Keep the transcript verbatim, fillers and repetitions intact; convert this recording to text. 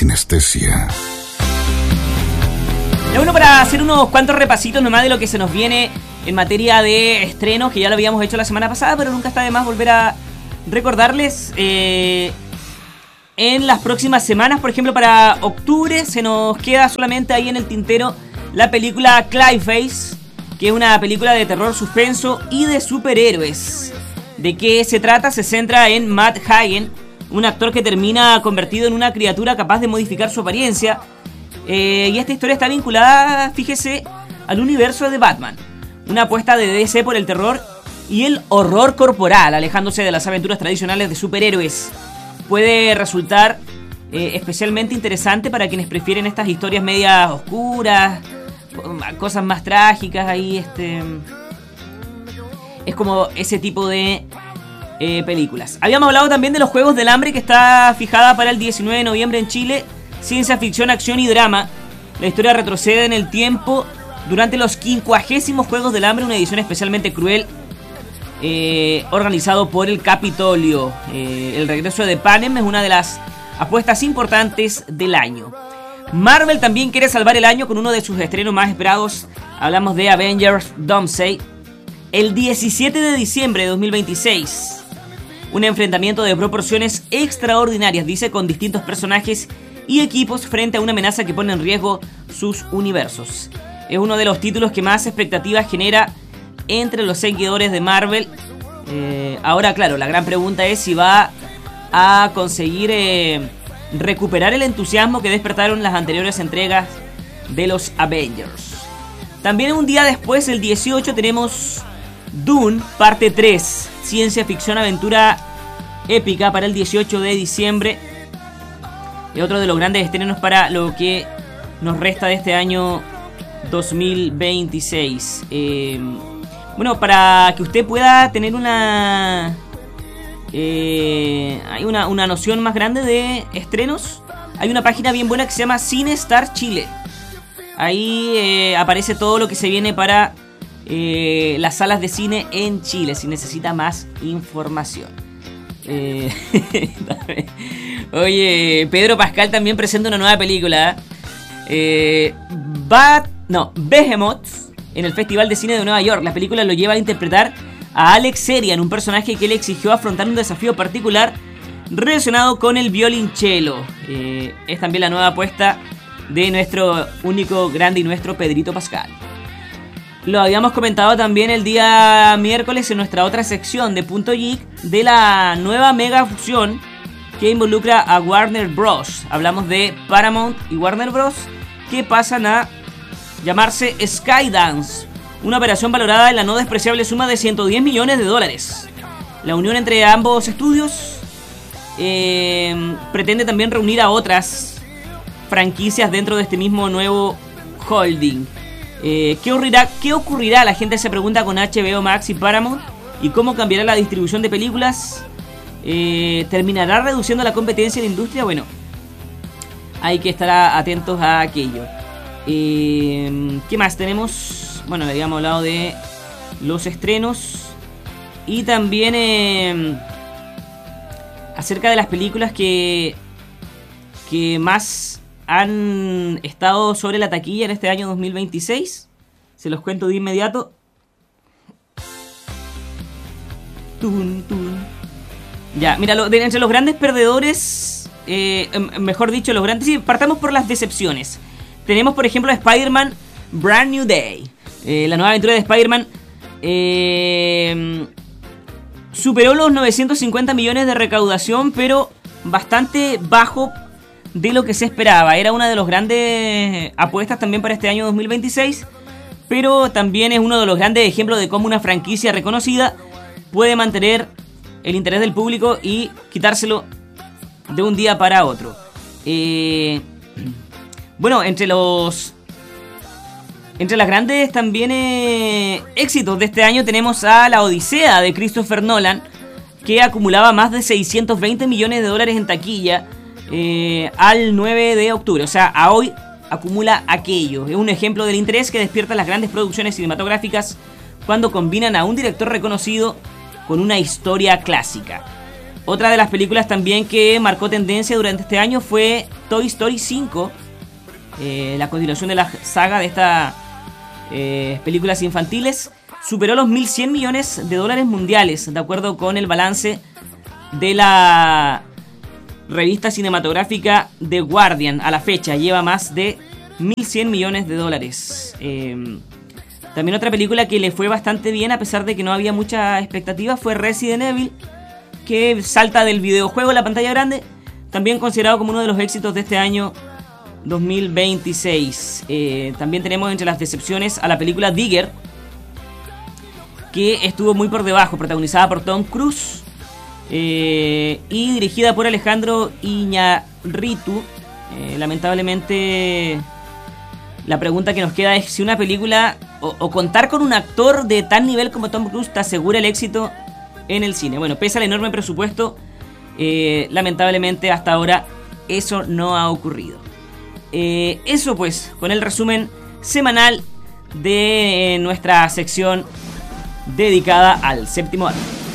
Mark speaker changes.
Speaker 1: sinestesia.
Speaker 2: Ya bueno, para hacer unos cuantos repasitos nomás de lo que se nos viene en materia de estrenos, que ya lo habíamos hecho la semana pasada, pero nunca está de más volver a recordarles. Eh, en las próximas semanas, por ejemplo, para octubre se nos queda solamente ahí en el tintero la película Clayface, que es una película de terror, suspenso y de superhéroes. ¿De qué se trata? Se centra en Matt Hagen, un actor que termina convertido en una criatura capaz de modificar su apariencia. Eh, y esta historia está vinculada, fíjese, al universo de Batman. Una apuesta de D C por el terror y el horror corporal, alejándose de las aventuras tradicionales de superhéroes. Puede resultar eh, especialmente interesante para quienes prefieren estas historias medias oscuras, cosas más trágicas. Ahí este es como ese tipo de eh, películas. Habíamos hablado también de los Juegos del Hambre, que está fijada para el diecinueve de noviembre en Chile. Ciencia ficción, acción y drama. La historia retrocede en el tiempo durante los quincuagésimos Juegos del Hambre, una edición especialmente cruel, eh, organizado por el Capitolio. Eh, el regreso de Panem es una de las apuestas importantes del año. Marvel también quiere salvar el año con uno de sus estrenos más esperados. Hablamos de Avengers Doomsday. El diecisiete de diciembre de dos mil veintiséis. Un enfrentamiento de proporciones extraordinarias, dice, con distintos personajes y equipos frente a una amenaza que pone en riesgo sus universos. Es uno de los títulos que más expectativas genera entre los seguidores de Marvel. Eh, ahora, claro, la gran pregunta es si va a conseguir eh, recuperar el entusiasmo que despertaron las anteriores entregas de los Avengers. También un día después, el dieciocho, tenemos Dune, parte tres, ciencia ficción aventura épica, para el dieciocho de diciembre. Y otro de los grandes estrenos para lo que nos resta de este año dos mil veintiséis. Eh, bueno, para que usted pueda tener una, eh, hay una, una noción más grande de estrenos, hay una página bien buena que se llama Cine Star Chile. Ahí eh, aparece todo lo que se viene para eh, las salas de cine en Chile, si necesita más información. Eh, Oye, Pedro Pascal también presenta una nueva película. Eh, Bat, no, Behemoth, en el Festival de Cine de Nueva York. La película lo lleva a interpretar a Alex Serian, un personaje que le exigió afrontar un desafío particular relacionado con el violonchelo. Eh, es también la nueva apuesta de nuestro único, grande y nuestro Pedrito Pascal. Lo habíamos comentado también el día miércoles en nuestra otra sección de Punto Geek, de la nueva mega fusión que involucra a Warner Bros. Hablamos de Paramount y Warner Bros. Que pasan a llamarse Skydance, una operación valorada en la no despreciable suma de ciento diez millones de dólares. La unión entre ambos estudios eh, pretende también reunir a otras franquicias dentro de este mismo nuevo holding. Eh, ¿qué, ocurrirá, ¿Qué ocurrirá? La gente se pregunta con H B O Max y Paramount. ¿Y cómo cambiará la distribución de películas? Eh, ¿Terminará reduciendo la competencia en la industria? Bueno, hay que estar atentos a aquello. Eh, ¿Qué más tenemos? Bueno, le habíamos hablado de los estrenos. Y también eh, acerca de las películas que, que más han estado sobre la taquilla en este año dos mil veintiséis. Se los cuento de inmediato. Tun, tun. Ya, mira, lo, de, entre los grandes perdedores, eh, mejor dicho, los grandes... Sí, partamos por las decepciones. Tenemos, por ejemplo, a Spider-Man Brand New Day. Eh, la nueva aventura de Spider-Man eh, superó los novecientos cincuenta millones de recaudación, pero bastante bajo de lo que se esperaba. Era una de las grandes apuestas también para este año dos mil veintiséis, pero también es uno de los grandes ejemplos de cómo una franquicia reconocida puede mantener el interés del público y quitárselo de un día para otro. Eh, bueno, entre los entre las grandes también eh, éxitos de este año tenemos a La Odisea de Christopher Nolan, que acumulaba más de seiscientos veinte millones de dólares en taquilla eh, al nueve de octubre. O sea, a hoy acumula aquello. Es un ejemplo del interés que despiertan las grandes producciones cinematográficas cuando combinan a un director reconocido con una historia clásica. Otra de las películas también que marcó tendencia durante este año fue Toy Story cinco, eh, la continuación de la saga de estas eh, películas infantiles. Superó los mil cien millones de dólares mundiales, de acuerdo con el balance de la revista cinematográfica The Guardian. A la fecha lleva más de mil cien millones de dólares. Eh, también otra película que le fue bastante bien, a pesar de que no había mucha expectativa, fue Resident Evil, que salta del videojuego a la pantalla grande, también considerado como uno de los éxitos de este año dos mil veintiséis. Eh, también tenemos entre las decepciones a la película Digger, que estuvo muy por debajo, protagonizada por Tom Cruise eh, y dirigida por Alejandro Iñárritu. Eh, lamentablemente, la pregunta que nos queda es si una película o, o contar con un actor de tal nivel como Tom Cruise te asegura el éxito en el cine. Bueno, pese al enorme presupuesto, eh, lamentablemente hasta ahora eso no ha ocurrido. Eh, eso pues, con el resumen semanal de nuestra sección dedicada al séptimo arte.